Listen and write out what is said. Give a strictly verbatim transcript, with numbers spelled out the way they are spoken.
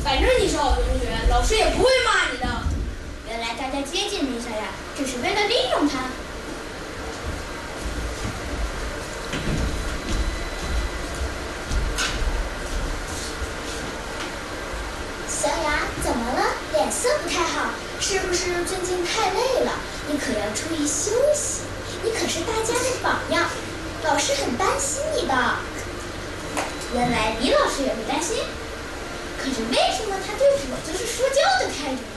反正你是好同学，老师也不会骂你的。 原来大家接近丽莎呀，只是为了利用她。小雅，怎么了？脸色不太好，是不是最近太累了？你可要注意休息。你可是大家的榜样，老师很担心你的。原来李老师也会担心，可是为什么他对我就是说教的态度？